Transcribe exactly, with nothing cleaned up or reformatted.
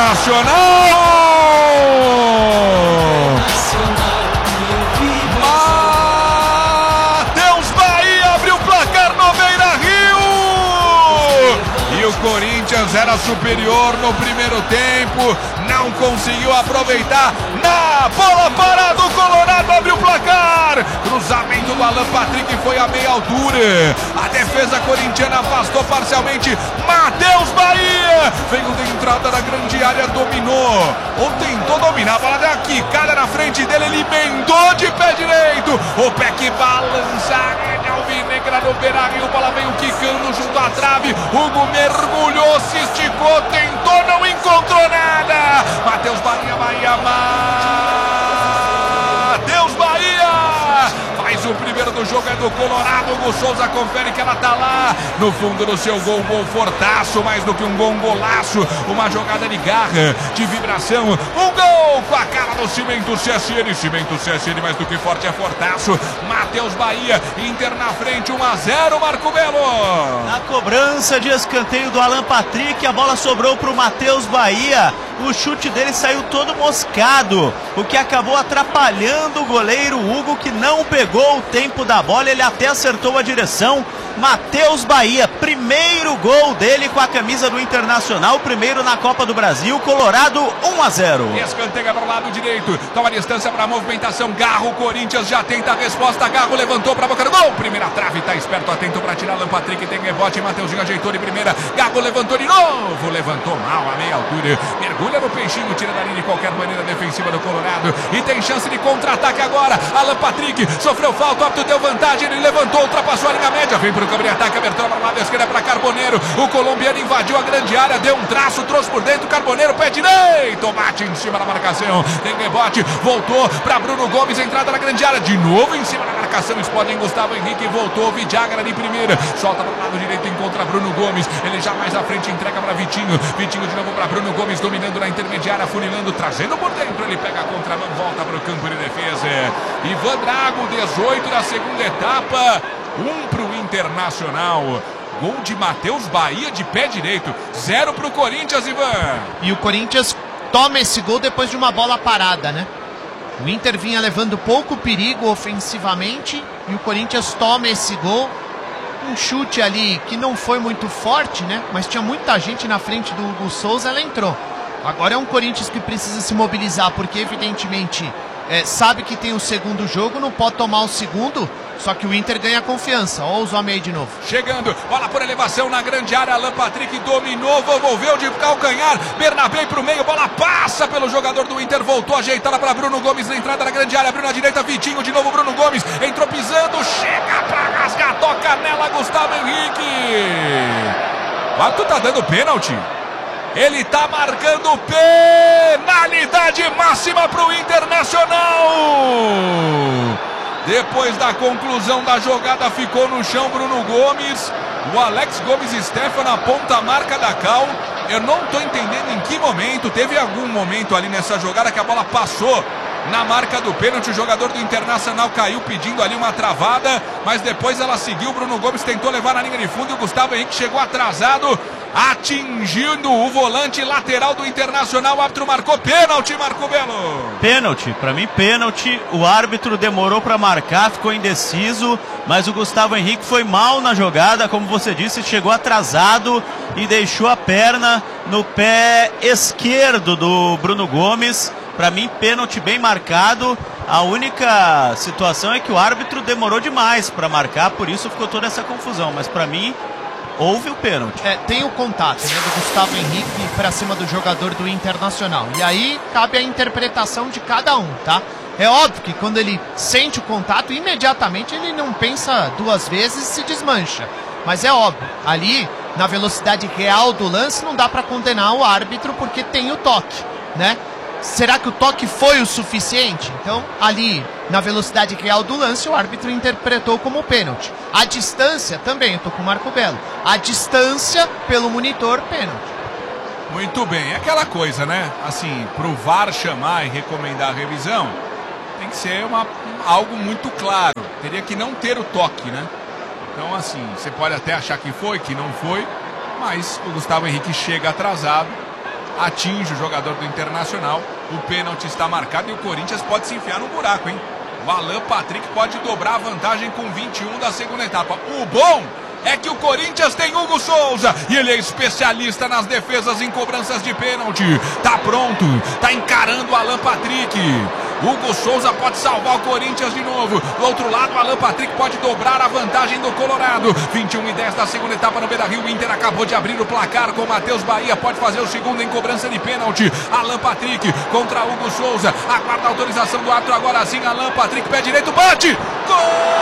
Internacional! Matheus Bahia abriu o placar no Beira-Rio! E o Corinthians era superior no primeiro tempo, não conseguiu aproveitar. Na bola parada, o Colorado abriu o placar. Cruzamento do Alan Patrick foi a meia altura. A defesa corintiana afastou parcialmente. Matheus Bahia veio de entrada na grande área, dominou ou tentou dominar. A bola deu uma quicada na frente dele, ele emendou de pé direito. O pé que balança, a alvinegra no Beira-Rio. A bola veio quicando junto à trave. Hugo mergulhou, se esticou, tentou, não encontrou nada. Matheus Bahia, Bahia, Matheus Bahia faz o primeiro do jogo, é do Colorado. Hugo Souza confere que ela tá lá no fundo do seu gol, gol fortaço, mais do que um gol, um golaço, uma jogada de garra, de vibração, um gol com a cara do Cimento C S N, Cimento C S N mais do que forte, é fortaço. Matheus Bahia, Inter na frente, um a zero, Marco Belo. Na cobrança de escanteio do Alan Patrick, a bola sobrou pro Matheus Bahia. O chute dele saiu todo moscado, o que acabou atrapalhando o goleiro Hugo, que não pegou o tempo da bola. Ele até acertou a direção. Matheus Bahia, primeiro gol dele com a camisa do Internacional, primeiro na Copa do Brasil. Colorado um a zero. Escanteia para o lado direito, toma distância para a movimentação. Garro, o Corinthians já tenta a resposta. Garro levantou para a boca do gol. Primeira trave, tá esperto, atento para tirar. Alan Patrick tem rebote. Mateuzinho ajeitou de primeira. Garro levantou de novo, levantou mal a meia altura. Mergulha no peixinho, tira da linha de qualquer maneira defensiva do Colorado. E tem chance de contra-ataque agora. Alan Patrick sofreu falta, o árbitro deu vantagem. Ele levantou, ultrapassou a linha média. Vem para o câmbio de ataque, abertura para o lado esquerdo para Carboneiro. O colombiano invadiu a grande área, deu um traço, trouxe por dentro. Carboneiro, pé direito, bate em cima da marcação. Tem rebote, voltou para Bruno Gomes, entrada na grande área. De novo em cima da marcação, explode em Gustavo Henrique. Voltou, Vidagra de primeira. Solta para o lado direito, encontra Bruno Gomes. Ele já mais à frente entrega para Vitinho. Vitinho de novo para Bruno Gomes, dominando na intermediária, funilando, trazendo por dentro. Ele pega a contramão, volta para o campo de defesa. Ivan Drago, dezoito da segunda etapa. Um para o Internacional. Gol de Matheus Bahia de pé direito. Zero para o Corinthians, Ivan. E o Corinthians toma esse gol depois de uma bola parada, né? O Inter vinha levando pouco perigo ofensivamente e o Corinthians toma esse gol. Um chute ali que não foi muito forte, né? Mas tinha muita gente na frente do Hugo Souza, ela entrou. Agora é um Corinthians que precisa se mobilizar, porque evidentemente é, sabe que tem o segundo jogo, não pode tomar o segundo. Só que o Inter ganha confiança. Olha os homens aí de novo. Chegando, bola por elevação na grande área. Alan Patrick dominou, volveu de calcanhar. Bernabé pro meio, bola passa pelo jogador do Inter. Voltou ajeitada para Bruno Gomes na entrada da grande área. Abriu na direita, Vitinho, de novo Bruno Gomes. Entrou pisando, chega pra rasgar, toca nela, Gustavo Henrique. O árbitro tá dando pênalti. Ele tá marcando penalidade máxima pro Internacional. Depois da conclusão da jogada, ficou no chão Bruno Gomes. O Alex Gomes Stefano aponta a marca da Cal. Eu não estou entendendo em que momento. Teve algum momento ali nessa jogada que a bola passou na marca do pênalti. O jogador do Internacional caiu pedindo ali uma travada, mas depois ela seguiu. O Bruno Gomes tentou levar na linha de fundo e o Gustavo Henrique chegou atrasado, atingindo o volante lateral do Internacional. O árbitro marcou pênalti, Marco Belo. Pênalti, pra mim pênalti. O árbitro demorou pra marcar, ficou indeciso, mas o Gustavo Henrique foi mal na jogada, como você disse, chegou atrasado e deixou a perna no pé esquerdo do Bruno Gomes. Pra mim, pênalti bem marcado. A única situação é que o árbitro demorou demais pra marcar, por isso ficou toda essa confusão, mas pra mim houve o pênalti. É, tem o contato, né, do Gustavo Henrique para cima do jogador do Internacional. E aí cabe a interpretação de cada um, tá? É óbvio que quando ele sente o contato, imediatamente ele não pensa duas vezes e se desmancha. Mas é óbvio, ali, na velocidade real do lance, não dá para condenar o árbitro porque tem o toque, né? Será que o toque foi o suficiente? Então, ali, na velocidade real do lance, o árbitro interpretou como pênalti. A distância, também, eu tô com o Marco Belo. A distância, pelo monitor, pênalti. Muito bem, é aquela coisa, né? Assim, pro V A R chamar e recomendar a revisão, tem que ser uma, algo muito claro. Teria que não ter o toque, né? Então, assim, você pode até achar que foi, que não foi, mas o Gustavo Henrique chega atrasado atinge o jogador do Internacional. O pênalti está marcado e o Corinthians pode se enfiar no buraco, hein? O Alan Patrick pode dobrar a vantagem com vinte e um da segunda etapa. O bom é que o Corinthians tem Hugo Souza e ele é especialista nas defesas em cobranças de pênalti. Tá pronto, tá encarando o Alan Patrick. Hugo Souza pode salvar o Corinthians de novo. Do outro lado, o Alan Patrick pode dobrar a vantagem do Colorado. vinte e um e dez da segunda etapa no Beira-Rio. O Inter acabou de abrir o placar com o Matheus Bahia. Pode fazer o segundo em cobrança de pênalti. Alan Patrick contra Hugo Souza. Aguarda a autorização do árbitro agora sim. Alan Patrick, pé direito, bate! Gol!